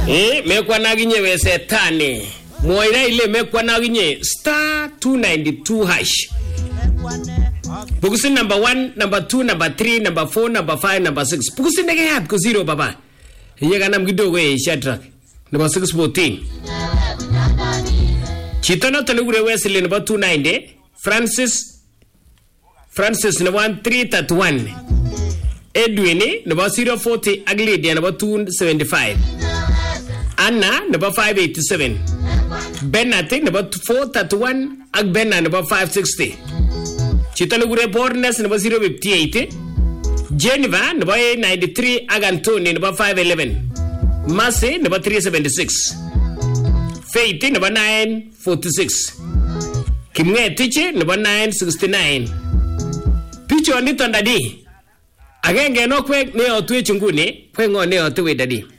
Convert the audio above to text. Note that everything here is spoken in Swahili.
Mekwa naginye wesetane. Moira ile mekwa naginye star 292 hash. Pukusin number 1, number 2, number 3, number 4, number 5, number 6. Pukusin nege hat ko 0 baba. Yega nam kidogo Shadrack. Number 614. Chito noto nigure Wesley number 290. Francis number 1331. Edwin number 040 ag Lydia number 275. Anna number 587. Bennett number 431 ag Benna number 560. Chito nigure Bornes number 058. Geneva number 893 ag Anthony number 511. Mercy number 376. Faith number 946. Kimngetich number 969. Picho nito ndadi. Agenge no kwek ne otwe chunguni, kwengo ne otwe dadi.